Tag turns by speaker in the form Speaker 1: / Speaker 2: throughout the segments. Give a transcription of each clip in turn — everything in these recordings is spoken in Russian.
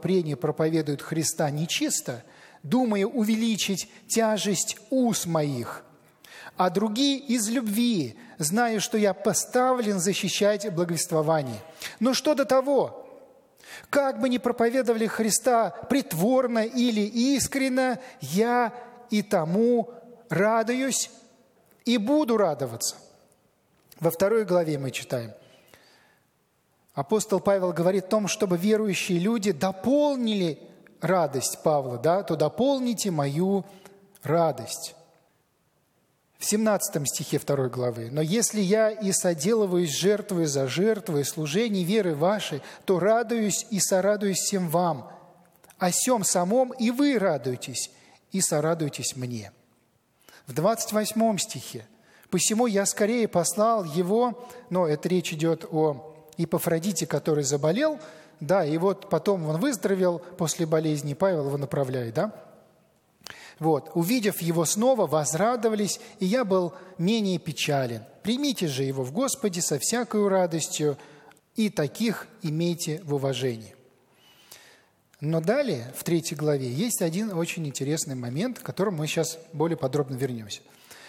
Speaker 1: прения проповедуют Христа нечисто, думая увеличить тяжесть уз моих, а другие из любви, зная, что я поставлен защищать благовествование. Но что до того? Как бы ни проповедовали Христа притворно или искренно, я и тому радуюсь и буду радоваться. Во 2 главе мы читаем. Апостол Павел говорит о том, чтобы верующие люди дополнили радость Павла, да, то дополните мою радость. В 17 стихе 2 главы. «Но если я и соделываюсь жертвою за жертвой служение веры вашей, то радуюсь и сорадуюсь всем вам. О сем самом и вы радуетесь, и сорадуйтесь мне». В 28 стихе. «Посему я скорее послал его», но это речь идет о Епафродите, который заболел, да, и вот потом он выздоровел после болезни, Павел его направляет, да. Вот, увидев его снова, возрадовались, и я был менее печален. Примите же его в Господе со всякою радостью, и таких имейте в уважении. Но далее, в 3 главе, есть один очень интересный момент, к которому мы сейчас более подробно вернемся.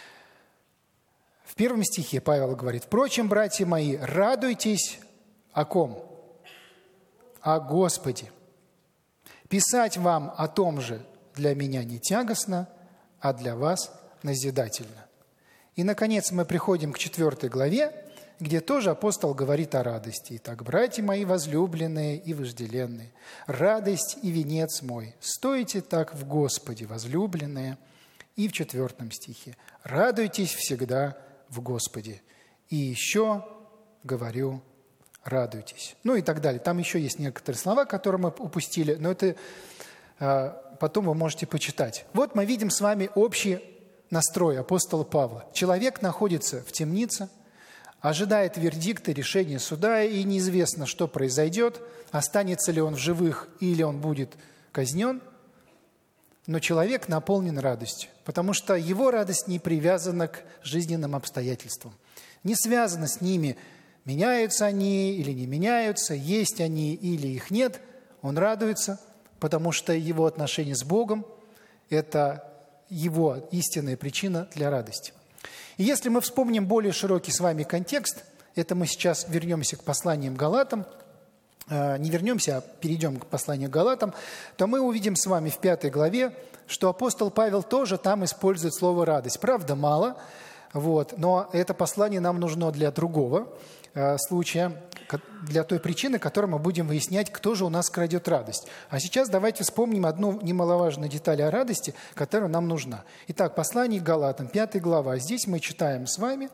Speaker 1: В 1 стихе Павел говорит: «Впрочем, братья мои, радуйтесь о ком? О Господе. Писать вам о том же для меня не тягостно, а для вас назидательно». И, наконец, мы приходим к 4 главе, где тоже апостол говорит о радости. «Итак, братья мои возлюбленные и вожделенные, радость и венец мой, стойте так в Господе, возлюбленные». И в 4 стихе: «Радуйтесь всегда в Господе. И еще говорю, радуйтесь». Ну и так далее. Там еще есть некоторые слова, которые мы упустили, но это потом вы можете почитать. Вот мы видим с вами общий настрой апостола Павла. Человек находится в темнице, ожидает вердикта, решения суда, и неизвестно, что произойдет, останется ли он в живых или он будет казнен. Но человек наполнен радостью, потому что его радость не привязана к жизненным обстоятельствам, не связана с ними, меняются они или не меняются, есть они или их нет. Он радуется, потому что его отношения с Богом – это его истинная причина для радости. И если мы вспомним более широкий с вами контекст, это мы сейчас вернемся к посланиям Галатам, не вернемся, а перейдем к посланию к Галатам, то мы увидим с вами в 5 главе, что апостол Павел тоже там использует слово «радость». Правда, мало, вот, но это послание нам нужно для другого случая, для той причины, которой мы будем выяснять, кто же у нас крадет радость. А сейчас давайте вспомним одну немаловажную деталь о радости, которая нам нужна. Итак, послание к Галатам, 5 глава. Здесь мы читаем с вами,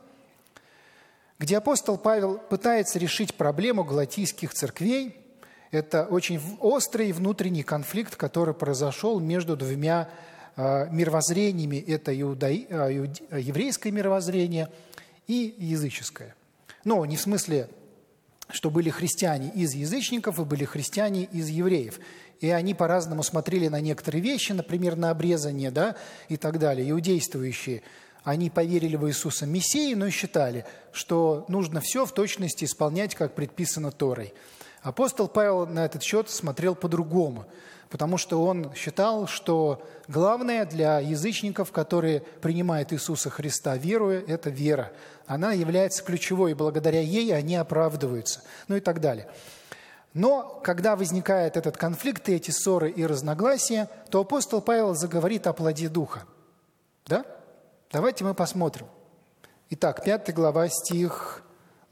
Speaker 1: где апостол Павел пытается решить проблему галатийских церквей. Это очень острый внутренний конфликт, который произошел между двумя мировоззрениями. Это еврейское мировоззрение и языческое. Но не в смысле, что были христиане из язычников и были христиане из евреев. И они по-разному смотрели на некоторые вещи, например, на обрезание, да, и так далее. Иудействующие, они поверили в Иисуса Мессию, но считали, что нужно все в точности исполнять, как предписано Торой. Апостол Павел на этот счет смотрел по-другому, потому что он считал, что главное для язычников, которые принимают Иисуса Христа веруя, это вера. Она является ключевой, и благодаря ей они оправдываются, ну и так далее. Но когда возникает этот конфликт, и эти ссоры и разногласия, то апостол Павел заговорит о плоде Духа. Да? Давайте мы посмотрим. Итак, 5 глава, стих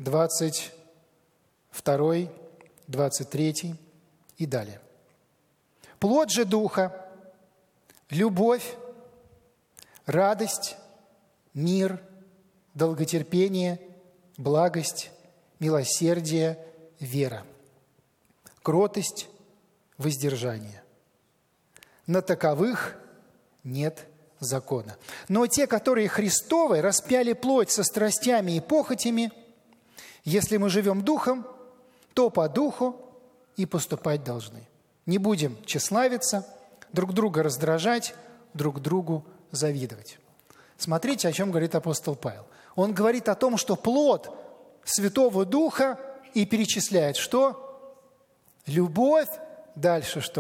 Speaker 1: 22, 23 и далее. «Плод же Духа – любовь, радость, мир, долготерпение, благость, милосердие, вера, кротость, воздержание. На таковых нет закона. Но те, которые Христовы, распяли плоть со страстями и похотями. Если мы живем духом, то по духу и поступать должны. Не будем тщеславиться, друг друга раздражать, друг другу завидовать». Смотрите, о чем говорит апостол Павел. Он говорит о том, что плод Святого Духа, и перечисляет что? Любовь, дальше что?